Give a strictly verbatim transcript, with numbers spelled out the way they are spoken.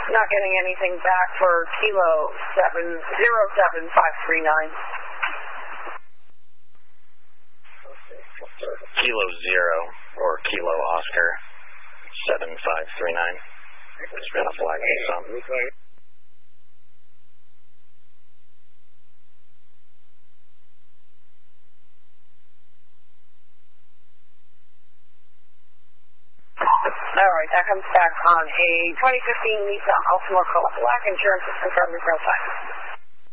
Not getting anything back for Kilo seven zero seven five three nine. Kilo Zero or Kilo Oscar seven five three nine. It's been a flag or something. Alright, that comes back on a twenty fifteen Nissan Altima Black. Insurance is confirmed in real time.